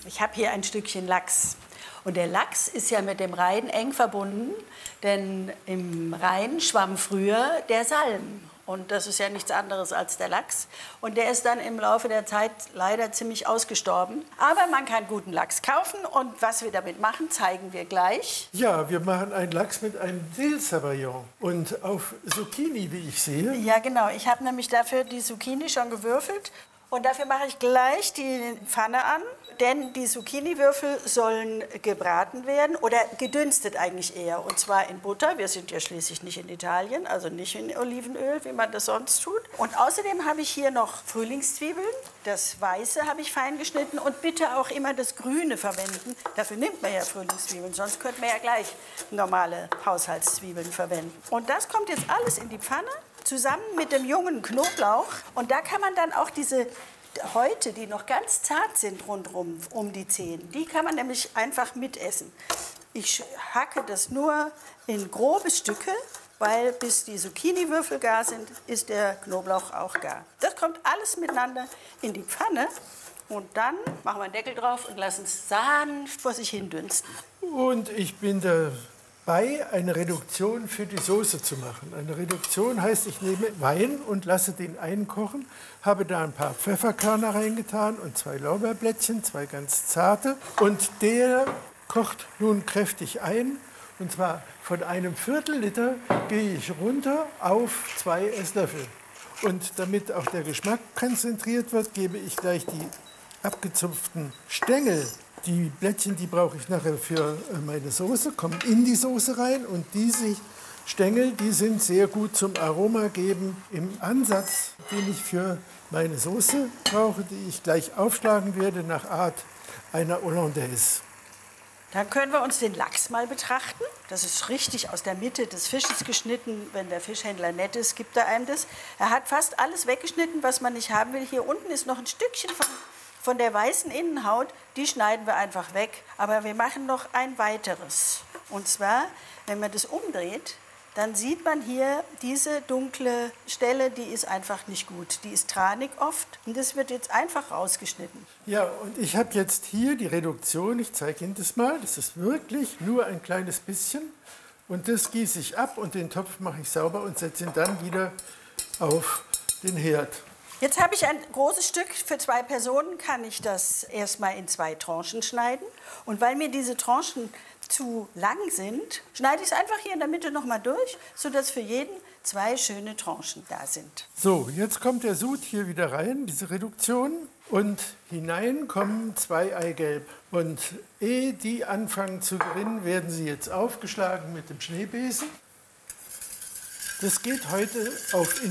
Ich habe hier ein Stückchen Lachs. Und der Lachs ist ja mit dem Rhein eng verbunden, denn im Rhein schwamm früher der Salm. Und das ist ja nichts anderes als der Lachs. Und der ist dann im Laufe der Zeit leider ziemlich ausgestorben. Aber man kann guten Lachs kaufen und was wir damit machen, zeigen wir gleich. Ja, wir machen einen Lachs mit einem Dill Savaillon und auf Zucchini, wie ich sehe. Ja, genau. Ich habe nämlich dafür die Zucchini schon gewürfelt. Und dafür mache ich gleich die Pfanne an, denn die Zucchiniwürfel sollen gebraten werden oder gedünstet eigentlich eher. Und zwar in Butter. Wir sind ja schließlich nicht in Italien, also nicht in Olivenöl, wie man das sonst tut. Und außerdem habe ich hier noch Frühlingszwiebeln. Das Weiße habe ich fein geschnitten und bitte auch immer das Grüne verwenden. Dafür nimmt man ja Frühlingszwiebeln, sonst könnte man ja gleich normale Haushaltszwiebeln verwenden. Und das kommt jetzt alles in die Pfanne, zusammen mit dem jungen Knoblauch. Und da kann man dann auch diese Häute, die noch ganz zart sind rundherum um die Zehen, die kann man nämlich einfach mitessen. Ich hacke das nur in grobe Stücke, weil bis die Zucchiniwürfel gar sind, ist der Knoblauch auch gar. Das kommt alles miteinander in die Pfanne. Und dann machen wir einen Deckel drauf und lassen es sanft vor sich hin dünsten. Und ich bin dabei, eine Reduktion für die Soße zu machen. Eine Reduktion heißt, ich nehme Wein und lasse den einkochen, habe da ein paar Pfefferkörner reingetan und 2 Lorbeerblättchen, 2 ganz zarte. Und der kocht nun kräftig ein. Und zwar von einem Viertel-Liter gehe ich runter auf 2 Esslöffel. Und damit auch der Geschmack konzentriert wird, gebe ich gleich die abgezupften Stängel. Die Blättchen, die brauche ich nachher für meine Soße, kommen in die Soße rein. Und diese Stängel, die sind sehr gut zum Aroma geben im Ansatz, den ich für meine Soße brauche, die ich gleich aufschlagen werde nach Art einer Hollandaise. Dann können wir uns den Lachs mal betrachten. Das ist richtig aus der Mitte des Fisches geschnitten. Wenn der Fischhändler nett ist, gibt er einem das. Er hat fast alles weggeschnitten, was man nicht haben will. Hier unten ist noch ein Stückchen von der weißen Innenhaut. Die schneiden wir einfach weg. Aber wir machen noch ein weiteres. Und zwar, wenn man das umdreht, dann sieht man hier diese dunkle Stelle, die ist einfach nicht gut. Die ist tranig oft und das wird jetzt einfach rausgeschnitten. Ja, und ich habe jetzt hier die Reduktion, ich zeige Ihnen das mal. Das ist wirklich nur ein kleines bisschen. Und das gieße ich ab und den Topf mache ich sauber und setze ihn dann wieder auf den Herd. Jetzt habe ich ein großes Stück, für 2 Personen kann ich das erstmal in 2 Tranchen schneiden. Und weil mir diese Tranchen zu lang sind, schneide ich es einfach hier in der Mitte noch mal durch, sodass für jeden 2 schöne Tranchen da sind. So, jetzt kommt der Sud hier wieder rein, diese Reduktion. Und hinein kommen 2 Eigelb. Und ehe die anfangen zu gerinnen, werden sie jetzt aufgeschlagen mit dem Schneebesen. Das geht heute auf